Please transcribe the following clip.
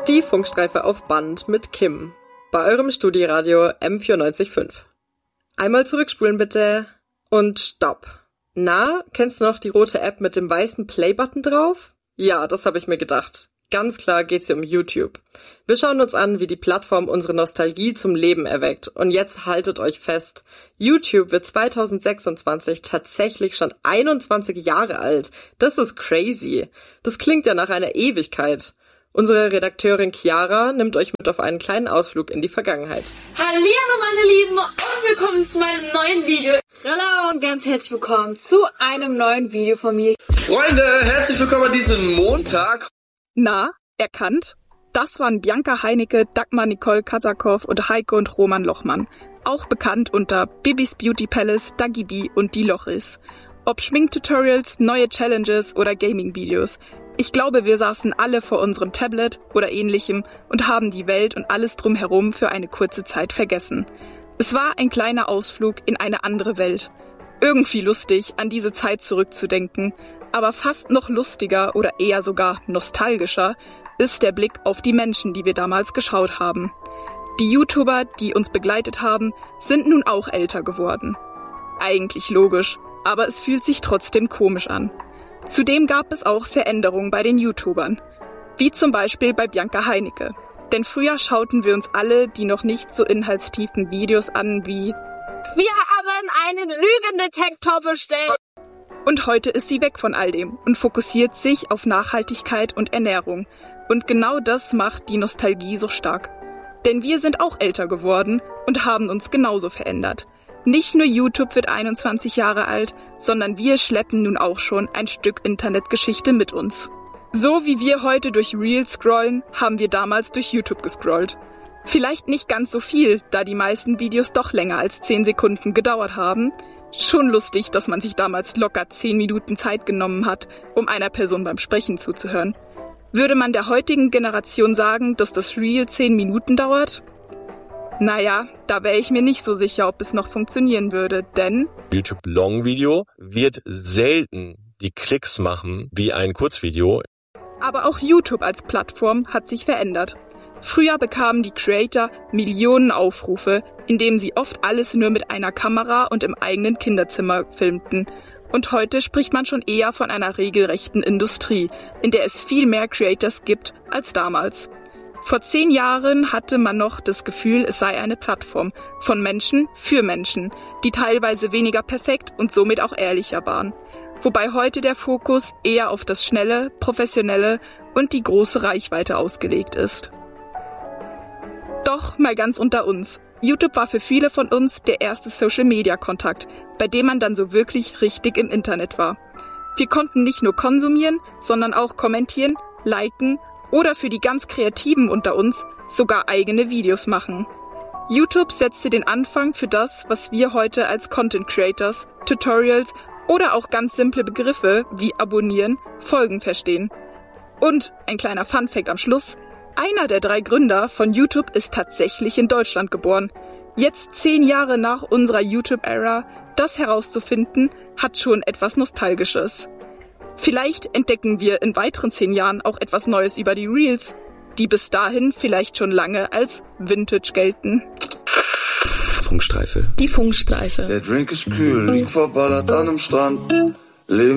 Die Funkstreife auf Band mit Kim. Bei eurem Studioradio M94.5. Einmal zurückspulen bitte. Und Stopp. Na, kennst du noch die rote App mit dem weißen Play-Button drauf? Ja, das habe ich mir gedacht. Ganz klar geht's hier um YouTube. Wir schauen uns an, wie die Plattform unsere Nostalgie zum Leben erweckt. Und jetzt haltet euch fest. YouTube wird 2026 tatsächlich schon 21 Jahre alt. Das ist crazy. Das klingt ja nach einer Ewigkeit. Unsere Redakteurin Chiara nimmt euch mit auf einen kleinen Ausflug in die Vergangenheit. Hallihallo meine Lieben und willkommen zu meinem neuen Video. Hallo und ganz herzlich willkommen zu einem neuen Video von mir. Freunde, herzlich willkommen an diesem Montag. Na, erkannt? Das waren Bianca Heinecke, Dagmar Nicole Kasakow und Heike und Roman Lochmann. Auch bekannt unter Bibis Beauty Palace, Dagi B und Die Lochis. Ob Schminktutorials, neue Challenges oder Gaming-Videos. Ich glaube, wir saßen alle vor unserem Tablet oder ähnlichem und haben die Welt und alles drumherum für eine kurze Zeit vergessen. Es war ein kleiner Ausflug in eine andere Welt. Irgendwie lustig, an diese Zeit zurückzudenken, aber fast noch lustiger oder eher sogar nostalgischer ist der Blick auf die Menschen, die wir damals geschaut haben. Die YouTuber, die uns begleitet haben, sind nun auch älter geworden. Eigentlich logisch, aber es fühlt sich trotzdem komisch an. Zudem gab es auch Veränderungen bei den YouTubern, wie zum Beispiel bei Bianca Heinecke. Denn früher schauten wir uns alle die noch nicht so inhaltstiefen Videos an wie Wir haben einen Lügendetektor bestellt. Und heute ist sie weg von all dem und fokussiert sich auf Nachhaltigkeit und Ernährung. Und genau das macht die Nostalgie so stark. Denn wir sind auch älter geworden und haben uns genauso verändert. Nicht nur YouTube wird 21 Jahre alt, sondern wir schleppen nun auch schon ein Stück Internetgeschichte mit uns. So wie wir heute durch Reels scrollen, haben wir damals durch YouTube gescrollt. Vielleicht nicht ganz so viel, da die meisten Videos doch länger als 10 Sekunden gedauert haben. Schon lustig, dass man sich damals locker 10 Minuten Zeit genommen hat, um einer Person beim Sprechen zuzuhören. Würde man der heutigen Generation sagen, dass das Reel 10 Minuten dauert? Naja, da wäre ich mir nicht so sicher, ob es noch funktionieren würde, denn YouTube Long Video wird selten die Klicks machen wie ein Kurzvideo. Aber auch YouTube als Plattform hat sich verändert. Früher bekamen die Creator Millionen Aufrufe, indem sie oft alles nur mit einer Kamera und im eigenen Kinderzimmer filmten. Und heute spricht man schon eher von einer regelrechten Industrie, in der es viel mehr Creators gibt als damals. Vor 10 Jahren hatte man noch das Gefühl, es sei eine Plattform von Menschen für Menschen, die teilweise weniger perfekt und somit auch ehrlicher waren. Wobei heute der Fokus eher auf das Schnelle, Professionelle und die große Reichweite ausgelegt ist. Doch mal ganz unter uns. YouTube war für viele von uns der erste Social-Media-Kontakt, bei dem man dann so wirklich richtig im Internet war. Wir konnten nicht nur konsumieren, sondern auch kommentieren, liken oder für die ganz Kreativen unter uns sogar eigene Videos machen. YouTube setzte den Anfang für das, was wir heute als Content Creators, Tutorials oder auch ganz simple Begriffe wie abonnieren, folgen verstehen. Und ein kleiner Funfact am Schluss: Einer der 3 Gründer von YouTube ist tatsächlich in Deutschland geboren. Jetzt 10 Jahre nach unserer YouTube-Ära, das herauszufinden, hat schon etwas Nostalgisches. Vielleicht entdecken wir in weiteren 10 Jahren auch etwas Neues über die Reels, die bis dahin vielleicht schon lange als Vintage gelten. Funkstreife. Die Funkstreife. Der Drink ist kühl, liegt verballert an einem Strand. Leben